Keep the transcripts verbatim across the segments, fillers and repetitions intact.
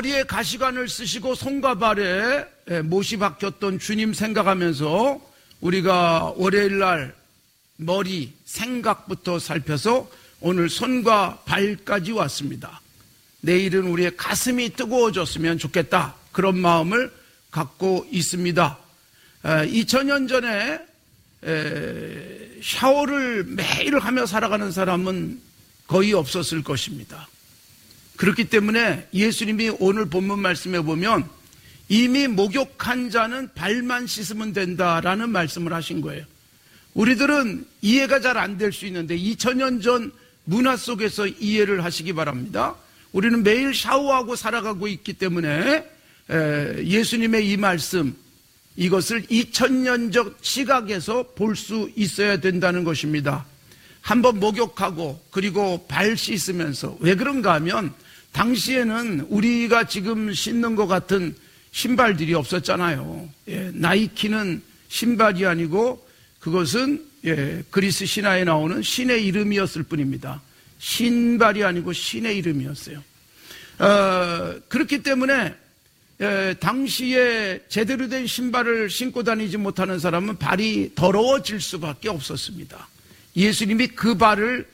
머리에 가시관을 쓰시고 손과 발에 못이 박혔던 주님 생각하면서 우리가 월요일 날 머리, 생각부터 살펴서 오늘 손과 발까지 왔습니다. 내일은 우리의 가슴이 뜨거워졌으면 좋겠다, 그런 마음을 갖고 있습니다. 이천 년 전에 샤워를 매일 하며 살아가는 사람은 거의 없었을 것입니다. 그렇기 때문에 예수님이 오늘 본문 말씀에 보면 이미 목욕한 자는 발만 씻으면 된다라는 말씀을 하신 거예요. 우리들은 이해가 잘 안 될 수 있는데 이천 년 전 문화 속에서 이해를 하시기 바랍니다. 우리는 매일 샤워하고 살아가고 있기 때문에 예수님의 이 말씀, 이것을 이천 년적 시각에서 볼 수 있어야 된다는 것입니다. 한번 목욕하고 그리고 발 씻으면서, 왜 그런가 하면 당시에는 우리가 지금 신는 것 같은 신발들이 없었잖아요. 예, 나이키는 신발이 아니고 그것은 예, 그리스 신화에 나오는 신의 이름이었을 뿐입니다. 신발이 아니고 신의 이름이었어요. 어, 그렇기 때문에 예, 당시에 제대로 된 신발을 신고 다니지 못하는 사람은 발이 더러워질 수밖에 없었습니다. 예수님이 그 발을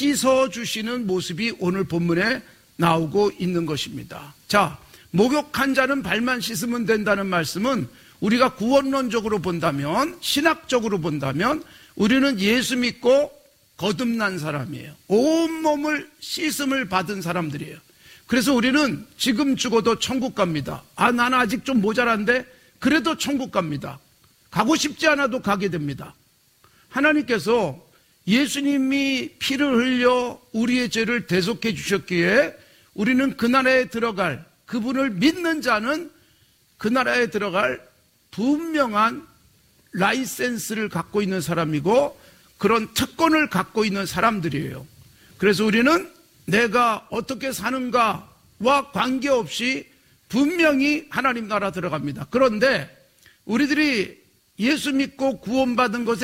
씻어주시는 모습이 오늘 본문에 나오고 있는 것입니다. 자, 목욕한 자는 발만 씻으면 된다는 말씀은 우리가 구원론적으로 본다면, 신학적으로 본다면 우리는 예수 믿고 거듭난 사람이에요. 온몸을 씻음을 받은 사람들이에요. 그래서 우리는 지금 죽어도 천국 갑니다. 아, 나는 아직 좀 모자란데 그래도 천국 갑니다. 가고 싶지 않아도 가게 됩니다. 하나님께서 예수님이 피를 흘려 우리의 죄를 대속해 주셨기에 우리는 그 나라에 들어갈, 그분을 믿는 자는 그 나라에 들어갈 분명한 라이센스를 갖고 있는 사람이고 그런 특권을 갖고 있는 사람들이에요. 그래서 우리는 내가 어떻게 사는가와 관계없이 분명히 하나님 나라 들어갑니다. 그런데 우리들이 예수 믿고 구원받은 것에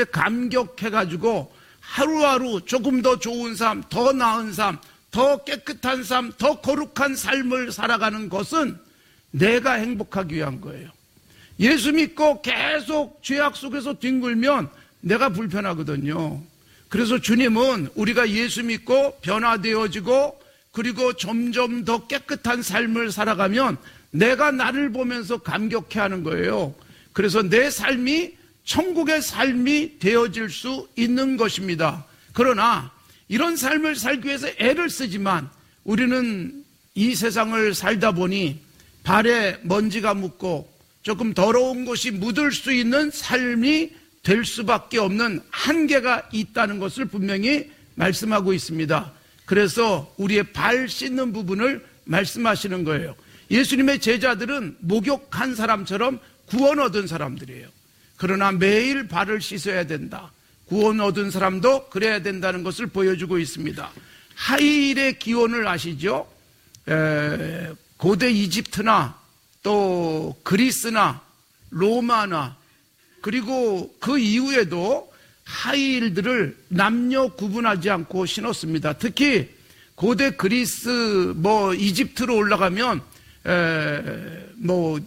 감격해가지고 하루하루 조금 더 좋은 삶, 더 나은 삶, 더 깨끗한 삶, 더 거룩한 삶을 살아가는 것은 내가 행복하기 위한 거예요. 예수 믿고 계속 죄악 속에서 뒹굴면 내가 불편하거든요. 그래서 주님은 우리가 예수 믿고 변화되어지고 그리고 점점 더 깨끗한 삶을 살아가면 내가 나를 보면서 감격해하는 거예요. 그래서 내 삶이 천국의 삶이 되어질 수 있는 것입니다. 그러나 이런 삶을 살기 위해서 애를 쓰지만 우리는 이 세상을 살다 보니 발에 먼지가 묻고 조금 더러운 것이 묻을 수 있는 삶이 될 수밖에 없는 한계가 있다는 것을 분명히 말씀하고 있습니다. 그래서 우리의 발 씻는 부분을 말씀하시는 거예요. 예수님의 제자들은 목욕한 사람처럼 구원 얻은 사람들이에요. 그러나 매일 발을 씻어야 된다. 구원 얻은 사람도 그래야 된다는 것을 보여주고 있습니다. 하일의 기원을 아시죠? 에, 고대 이집트나 또 그리스나 로마나 그리고 그 이후에도 하일들을 남녀 구분하지 않고 신었습니다. 특히 고대 그리스 뭐 이집트로 올라가면 에, 뭐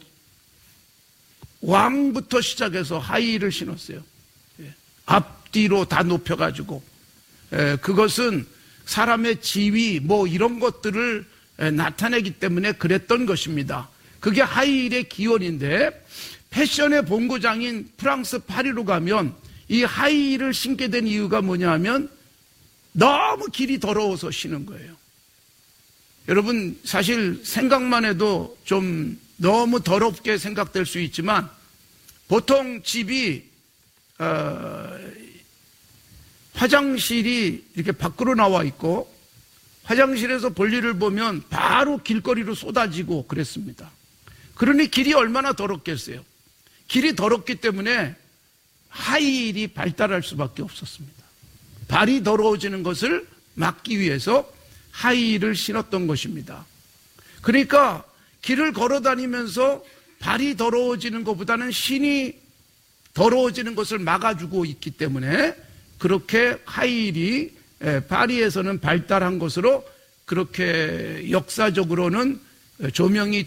왕부터 시작해서 하일을 신었어요. 앞뒤로 다 높여가지고 에, 그것은 사람의 지위 뭐 이런 것들을 에, 나타내기 때문에 그랬던 것입니다. 그게 하일의 기원인데 패션의 본고장인 프랑스 파리로 가면 이 하일을 신게 된 이유가 뭐냐 하면 너무 길이 더러워서 신은 거예요. 여러분 사실 생각만 해도 좀 너무 더럽게 생각될 수 있지만 보통 집이 어, 화장실이 이렇게 밖으로 나와 있고 화장실에서 볼일을 보면 바로 길거리로 쏟아지고 그랬습니다. 그러니 길이 얼마나 더럽겠어요. 길이 더럽기 때문에 하일이 발달할 수밖에 없었습니다. 발이 더러워지는 것을 막기 위해서 하일을 신었던 것입니다. 그러니까 길을 걸어 다니면서 발이 더러워지는 것보다는 신이 더러워지는 것을 막아주고 있기 때문에 그렇게 하일이 파리에서는 발달한 것으로 그렇게 역사적으로는 조명이